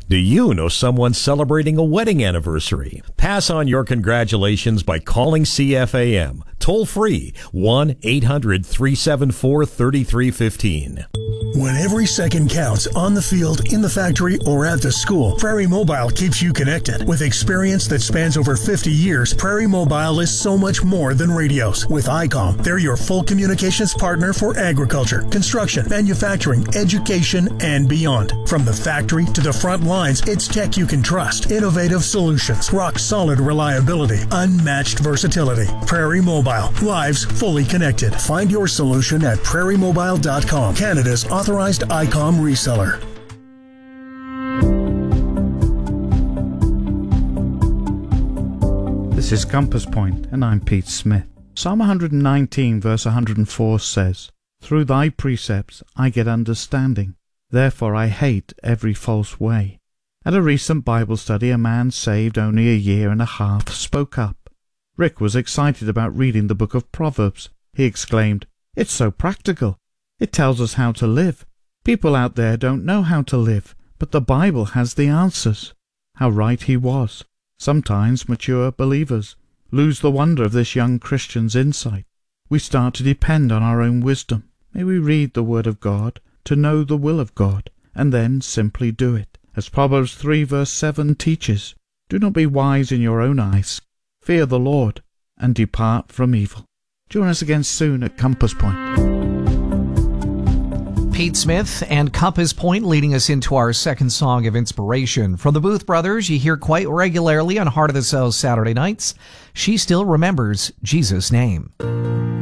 Do you know someone celebrating a wedding anniversary? Pass on your congratulations by calling CFAM. Toll free 1-800-374-3315. When every second counts on the field, in the factory, or at the school, Prairie Mobile keeps you connected. With experience that spans over 50 years, Prairie Mobile is so much more than radios. With ICOM, they're your full communications partner for agriculture, construction, manufacturing, education, and beyond. From the factory to the front lines, it's tech you can trust. Innovative solutions, rock-solid reliability, unmatched versatility. Prairie Mobile, lives fully connected. Find your solution at prairiemobile.com, Canada's authorized ICOM reseller. This is Compass Point, and I'm Pete Smith. Psalm 119 verse 104 says, "Through thy precepts I get understanding, therefore I hate every false way." At a recent Bible study, a man saved only a year and a half spoke up. Rick was excited about reading the book of Proverbs. He exclaimed, "It's so practical. It tells us how to live. People out there don't know how to live, but the Bible has the answers." How right he was. Sometimes mature believers lose the wonder of this young Christian's insight. We start to depend on our own wisdom. May we read the Word of God to know the will of God, and then simply do it. As Proverbs 3 verse 7 teaches, "Do not be wise in your own eyes. Fear the Lord, and depart from evil." Join us again soon at Compass Point. Pete Smith and Compass Point leading us into our second song of inspiration. From the Booth Brothers, you hear quite regularly on Heart of the South Saturday nights, "She Still Remembers Jesus' Name."